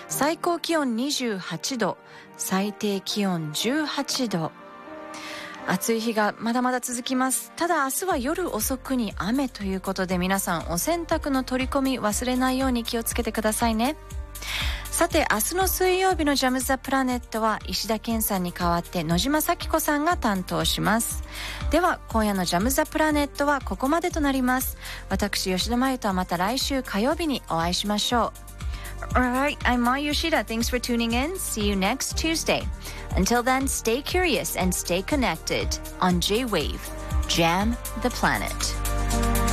最高気温28度、最低気温18度。暑い日がまだまだ続きます。ただ明日は夜遅くに雨ということで、皆さんお洗濯の取り込み忘れないように気をつけてくださいね。さて、明日の水曜日のジャムザプラネットは石田健さんに代わって野島咲子さんが担当します。では今夜のジャムザプラネットはここまでとなります。私吉田真由とはまた来週火曜日にお会いしましょう。 Alright, I'm Mai Yoshida. Thanks for tuning in. See you next Tuesday. Until then, stay curious and stay connected on J-Wave. Jam the Planet.